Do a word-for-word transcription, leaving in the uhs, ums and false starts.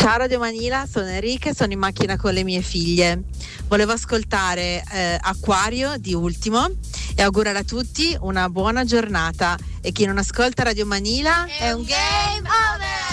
Ciao Radio Manila, sono Enrica e sono in macchina con le mie figlie. Volevo ascoltare eh, Acquario di Ultimo e augurare a tutti una buona giornata. E chi non ascolta Radio Manila è un game over!